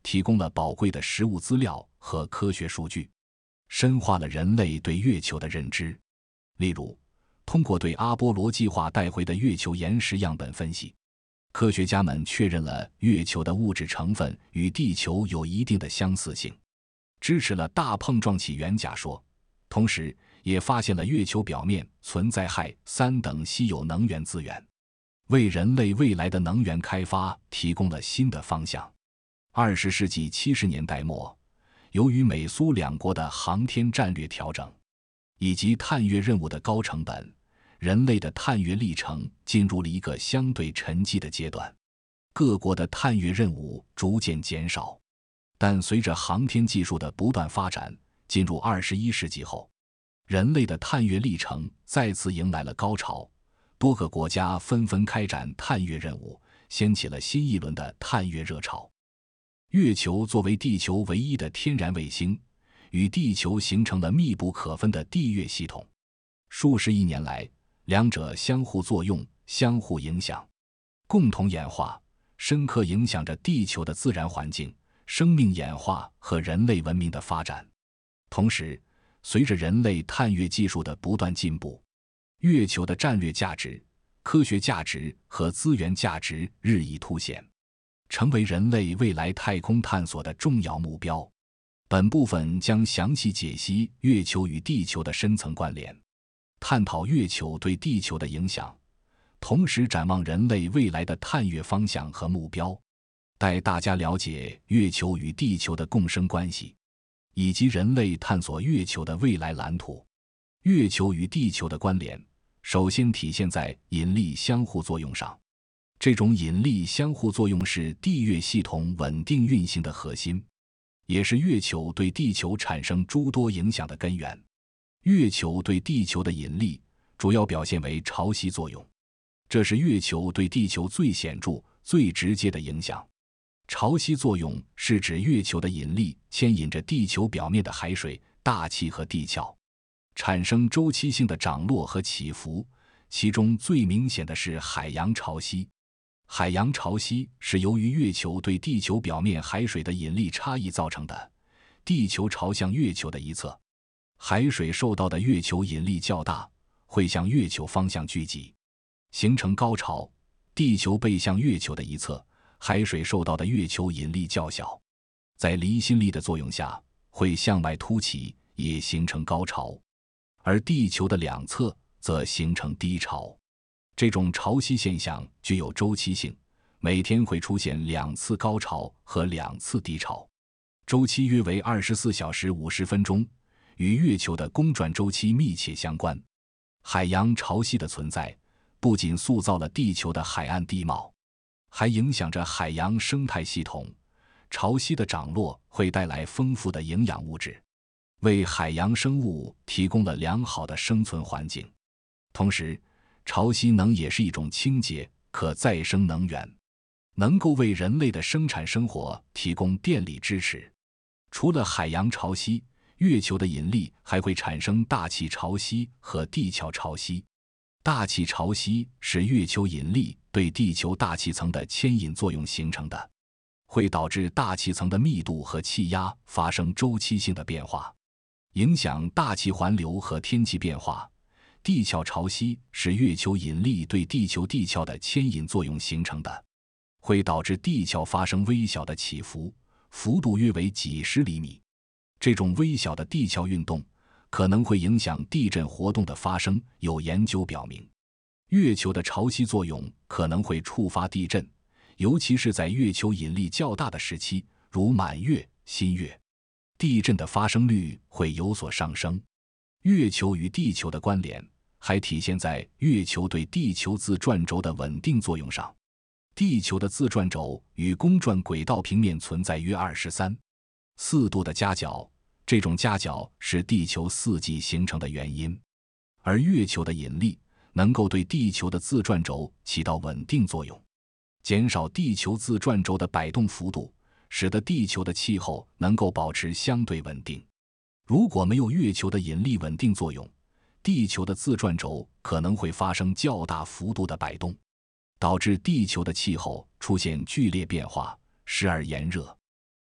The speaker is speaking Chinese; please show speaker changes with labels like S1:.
S1: 提供了宝贵的实物资料和科学数据，深化了人类对月球的认知。例如，通过对阿波罗计划带回的月球岩石样本分析，科学家们确认了月球的物质成分与地球有一定的相似性，支持了大碰撞起源假说，同时也发现了月球表面存在氦等稀有能源资源，为人类未来的能源开发提供了新的方向。20世纪70年代末，由于美苏两国的航天战略调整以及探月任务的高成本，人类的探月历程进入了一个相对沉寂的阶段，各国的探月任务逐渐减少。但随着航天技术的不断发展，进入21世纪后，人类的探月历程再次迎来了高潮，多个国家纷纷开展探月任务，掀起了新一轮的探月热潮。月球作为地球唯一的天然卫星，与地球形成了密不可分的地月系统。数十亿年来，两者相互作用，相互影响，共同演化，深刻影响着地球的自然环境、生命演化和人类文明的发展。同时，随着人类探月技术的不断进步，月球的战略价值、科学价值和资源价值日益凸显，成为人类未来太空探索的重要目标。本部分将详细解析月球与地球的深层关联，探讨月球对地球的影响，同时展望人类未来的探月方向和目标，带大家了解月球与地球的共生关系，以及人类探索月球的未来蓝图。月球与地球的关联，首先体现在引力相互作用上。这种引力相互作用是地月系统稳定运行的核心，也是月球对地球产生诸多影响的根源。月球对地球的引力主要表现为潮汐作用，这是月球对地球最显著、最直接的影响。潮汐作用是指月球的引力牵引着地球表面的海水、大气和地壳，产生周期性的涨落和起伏，其中最明显的是海洋潮汐。海洋潮汐是由于月球对地球表面海水的引力差异造成的，地球朝向月球的一侧，海水受到的月球引力较大，会向月球方向聚集，形成高潮；地球背向月球的一侧，海水受到的月球引力较小，在离心力的作用下会向外凸起，也形成高潮，而地球的两侧则形成低潮。这种潮汐现象具有周期性，每天会出现2次高潮和2次低潮，周期约为24小时50分钟，与月球的公转周期密切相关。海洋潮汐的存在不仅塑造了地球的海岸地貌，还影响着海洋生态系统。潮汐的涨落会带来丰富的营养物质，为海洋生物提供了良好的生存环境。同时，潮汐能也是一种清洁、可再生能源，能够为人类的生产生活提供电力支持。除了海洋潮汐，月球的引力还会产生大气潮汐和地壳潮汐。大气潮汐是月球引力对地球大气层的牵引作用形成的，会导致大气层的密度和气压发生周期性的变化，影响大气环流和天气变化。地壳潮汐是月球引力对地球地壳的牵引作用形成的，会导致地壳发生微小的起伏，幅度约为几十厘米。这种微小的地壳运动可能会影响地震活动的发生，有研究表明，月球的潮汐作用可能会触发地震，尤其是在月球引力较大的时期，如满月、新月，地震的发生率会有所上升。月球与地球的关联还体现在月球对地球自转轴的稳定作用上。地球的自转轴与公转轨道平面存在约23.4度的夹角，这种夹角是地球四季形成的原因。而月球的引力能够对地球的自转轴起到稳定作用，减少地球自转轴的摆动幅度，使得地球的气候能够保持相对稳定。如果没有月球的引力稳定作用，地球的自转轴可能会发生较大幅度的摆动，导致地球的气候出现剧烈变化，时而炎热，